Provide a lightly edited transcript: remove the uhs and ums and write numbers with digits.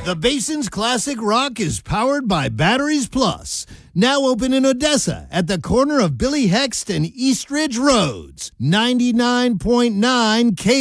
The Basin's Classic Rock is powered by Batteries Plus. Now open in Odessa at the corner of Billy Hext and East Ridge Roads. 99.9 K.